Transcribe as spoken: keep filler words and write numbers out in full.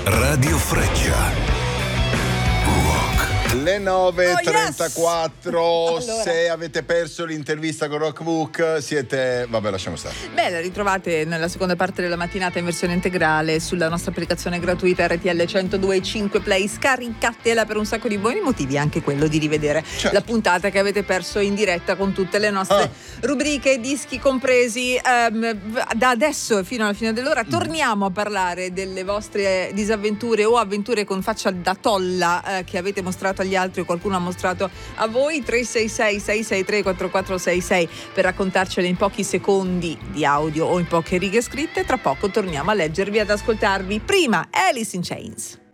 Radio Freccia. Le nove e trentaquattro. Oh, yes! Allora. Se avete perso l'intervista con Rockbook siete... Vabbè, lasciamo stare. Beh, la ritrovate nella seconda parte della mattinata in versione integrale sulla nostra applicazione gratuita R T L centodue e cinque Play. Scaricatela per un sacco di buoni motivi, anche quello di rivedere certo. la puntata che avete perso in diretta con tutte le nostre ah. rubriche, dischi compresi. Um, da adesso fino alla fine dell'ora mm. torniamo a parlare delle vostre disavventure o avventure con faccia da tolla eh, che avete mostrato agli altri o qualcuno ha mostrato a voi. Tre sei sei sei sei tre quattro quattro sei sei per raccontarcele in pochi secondi di audio o in poche righe scritte. Tra poco torniamo a leggervi, ad ascoltarvi. Prima Alice in Chains.